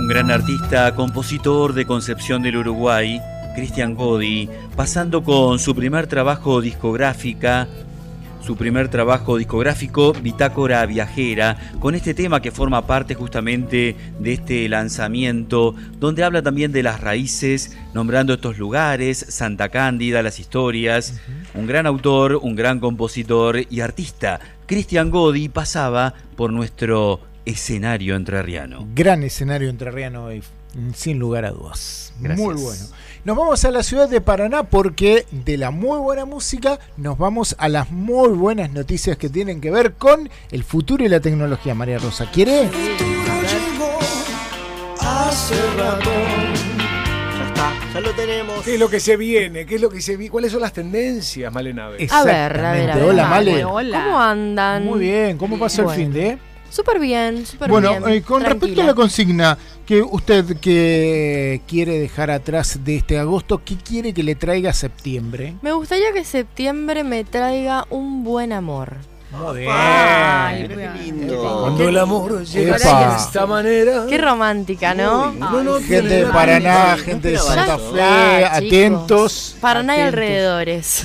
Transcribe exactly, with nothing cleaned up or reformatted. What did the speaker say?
Un gran artista, compositor de Concepción del Uruguay, Cristian Godi, pasando con su primer trabajo discográfica, su primer trabajo discográfico, Bitácora Viajera, con este tema que forma parte justamente de este lanzamiento, donde habla también de las raíces, nombrando estos lugares, Santa Cándida, las historias. Uh-huh. Un gran autor, un gran compositor y artista. Cristian Godi pasaba por nuestro escenario entrerriano. Gran escenario entrerriano, sin lugar a dudas. Gracias. Muy bueno. Nos vamos a la ciudad de Paraná porque de la muy buena música nos vamos a las muy buenas noticias que tienen que ver con el futuro y la tecnología. María Rosa, ¿quiere? El futuro llegó hace rato. Ya está, ya lo tenemos. ¿Qué es lo que se viene? ¿Qué es lo que se vi? ¿Cuáles son las tendencias, Malenave? A ver, a ver, a ver. Hola, Male. Hola. ¿Cómo andan? Muy bien. ¿Cómo pasó bueno. el fin de? Súper bien, súper bueno, bien. Bueno, eh, con tranquila. respecto a la consigna que usted que quiere dejar atrás de este agosto, ¿qué quiere que le traiga septiembre? Me gustaría que septiembre me traiga un buen amor. Muy bien. Ay, qué lindo. Cuando el amor llega Epa. de esta manera. Qué romántica, ¿no? Uy, no, no, Gente de Paraná, gente de Santa Fe, Ah, atentos. Paraná y atentos. alrededores.